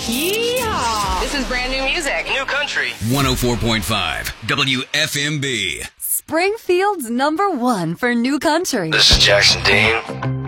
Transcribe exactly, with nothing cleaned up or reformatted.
Yeehaw! This is brand new music. New country. one oh four point five W F M B. Springfield's number one for new country. This is Jackson Dean.